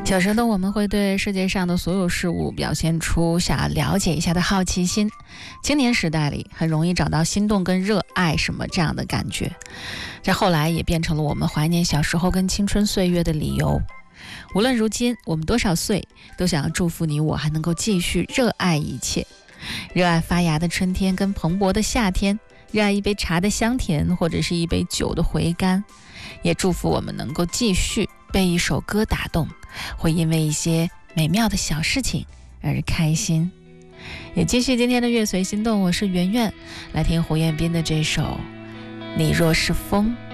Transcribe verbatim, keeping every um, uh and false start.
小时候的我们会对世界上的所有事物表现出想要了解一下的好奇心，青年时代里很容易找到心动跟热爱什么这样的感觉，这后来也变成了我们怀念小时候跟青春岁月的理由。无论如今我们多少岁，都想要祝福你我还能够继续热爱一切，热爱发芽的春天跟蓬勃的夏天，热爱一杯茶的香甜或者是一杯酒的回甘，也祝福我们能够继续被一首歌打动，会因为一些美妙的小事情而开心。也继续今天的乐随心动，我是圆圆，来听胡彦斌的这首《你若是风》。